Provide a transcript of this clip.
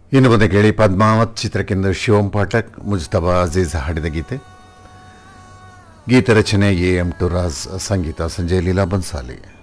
ಇನ್ನು ಮುಂದೆ ಕೇಳಿ ಪದ್ಮಾವತ್ ಚಿತ್ರಕ್ಕೆಂದು ಶಿವಂ ಪಾಠಕ್ ಮುಜ್ತಬಾ ಅಜೀಜ್ ಹಾಡಿದ ಗೀತೆ. ಗೀತ ರಚನೆ A M ಟುರಾಜ್, Sangeetha Sanjay Leela Bhansali.